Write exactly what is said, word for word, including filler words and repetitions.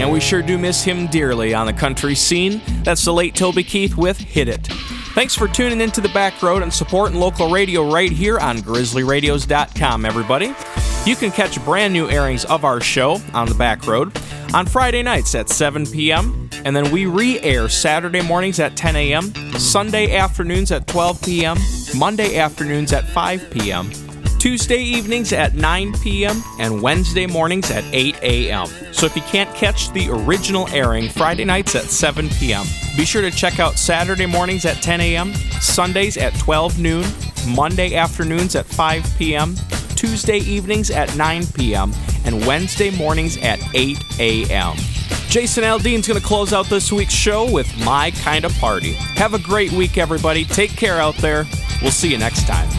and we sure do miss him dearly on the country scene. That's the late Toby Keith with Hit It. Thanks for tuning into The Back Road and supporting local radio right here on grizzly radios dot com, everybody. You can catch brand new airings of our show on The Back Road on Friday nights at seven p.m., and then we re-air Saturday mornings at ten a.m., Sunday afternoons at twelve p.m., Monday afternoons at five p.m., Tuesday evenings at nine p.m., and Wednesday mornings at eight a.m. So if you can't catch the original airing Friday nights at seven p.m., be sure to check out Saturday mornings at ten a.m., Sundays at twelve noon, Monday afternoons at five p.m., Tuesday evenings at nine p.m., and Wednesday mornings at eight a.m. Jason Aldean's going to close out this week's show with My Kind of Party. Have a great week, everybody. Take care out there. We'll see you next time.